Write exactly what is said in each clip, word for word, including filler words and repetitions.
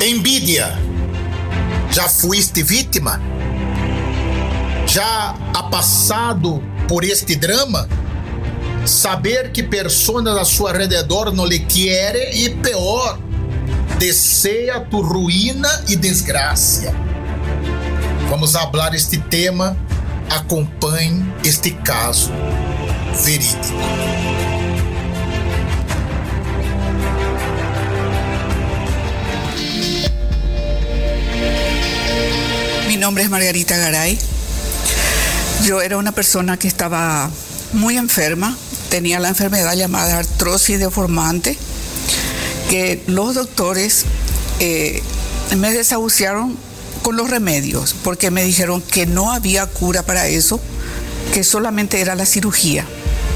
Envidia. Já fuiste vítima? Já ha passado por este drama? Saber que pessoas a seu alrededor não lhe querem e pior, deseja tu ruína e desgraça. Vamos falar este tema. Acompanhe este caso verídico. Mi nombre es Margarita Garay. Yo era una persona que estaba muy enferma, tenía la enfermedad llamada artrosis deformante, que los doctores eh, me desahuciaron con los remedios, porque me dijeron que no había cura para eso, que solamente era la cirugía.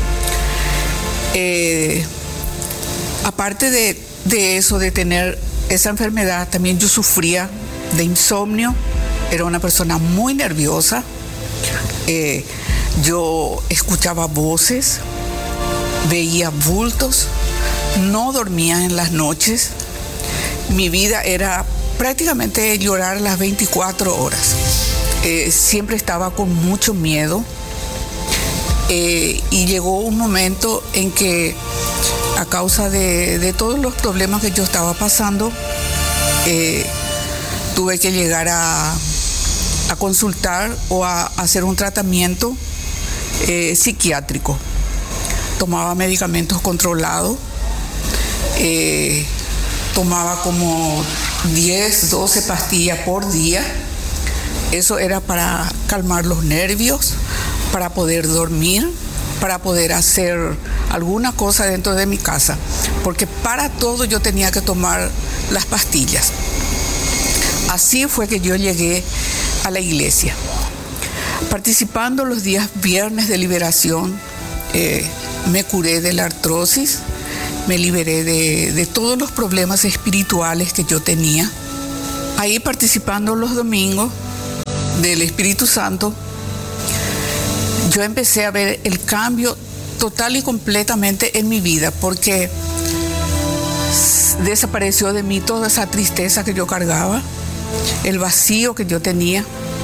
Eh, aparte de, de eso, de tener esa enfermedad, también yo sufría de insomnio, era una persona muy nerviosa, eh, yo escuchaba voces, veía bultos, no dormía en las noches, mi vida era prácticamente llorar las veinticuatro horas. Eh, siempre estaba con mucho miedo eh, y llegó un momento en que a causa de, de todos los problemas que yo estaba pasando, eh, tuve que llegar a, a consultar o a, a hacer un tratamiento eh, psiquiátrico. Tomaba medicamentos controlados, eh, tomaba como diez, doce pastillas por día. Eso era para calmar los nervios, para poder dormir, para poder hacer alguna cosa dentro de mi casa, porque para todo yo tenía que tomar las pastillas. Así fue que yo llegué a la iglesia, participando los días viernes de liberación. Eh, me curé de la artrosis, me liberé de, de todos los problemas espirituales que yo tenía. Ahí participando los domingos del Espíritu Santo, yo empecé a ver el cambio total y completamente en mi vida, porque desapareció de mí toda esa tristeza que yo cargaba, el vacío que yo tenía,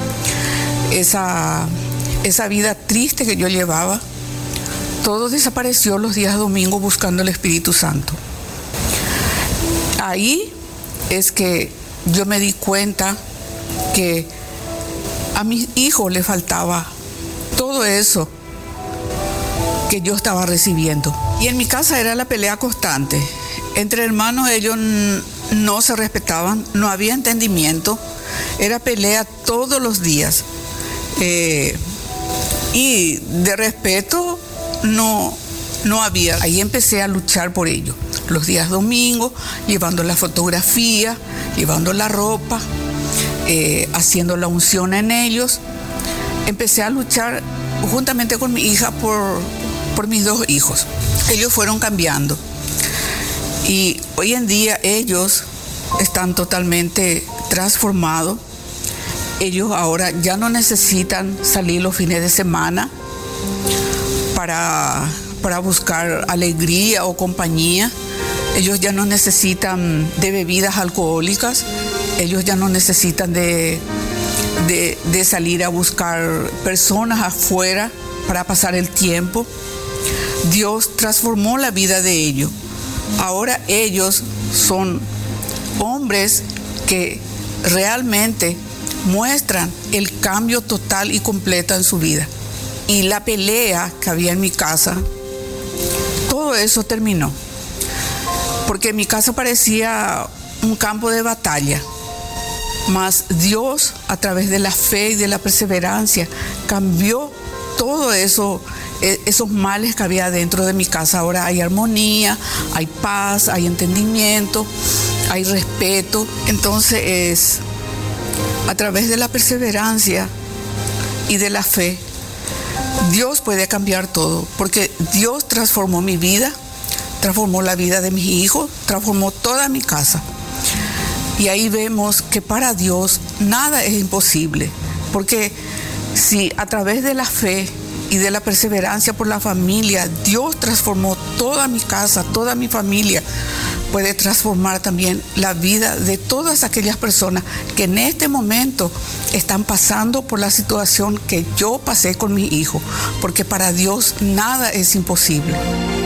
esa, esa vida triste que yo llevaba. Todo desapareció los días domingos buscando el Espíritu Santo. Ahí es que yo me di cuenta que a mis hijos les faltaba todo eso que yo estaba recibiendo. Y en mi casa era la pelea constante. Entre hermanos ellos no se respetaban, no había entendimiento, era pelea todos los días. Eh, y de respeto no, no había. Ahí empecé a luchar por ello. Los días domingos, llevando la fotografía, llevando la ropa, eh, haciendo la unción en ellos. Empecé a luchar juntamente con mi hija por, por mis dos hijos. Ellos fueron cambiando. Y hoy en día ellos están totalmente transformados. Ellos ahora ya no necesitan salir los fines de semana para, para buscar alegría o compañía. Ellos ya no necesitan de bebidas alcohólicas. Ellos ya no necesitan de, de, de salir a buscar personas afuera para pasar el tiempo. Dios transformó la vida de ellos. Ahora ellos son hombres que realmente muestran el cambio total y completo en su vida. Y la pelea que había en mi casa, todo eso terminó. Porque mi casa parecía un campo de batalla. Mas Dios, a través de la fe y de la perseverancia, cambió todo eso, esos males que había dentro de mi casa. Ahora hay armonía, hay paz, hay entendimiento, hay respeto. Entonces es a través de la perseverancia y de la fe, Dios puede cambiar todo, porque Dios transformó mi vida, transformó la vida de mis hijos, transformó toda mi casa. Y ahí vemos que para Dios nada es imposible, porque si a través de la fe y de la perseverancia por la familia, Dios transformó toda mi casa, toda mi familia. Puede transformar también la vida de todas aquellas personas que en este momento están pasando por la situación que yo pasé con mi hijo, porque para Dios nada es imposible.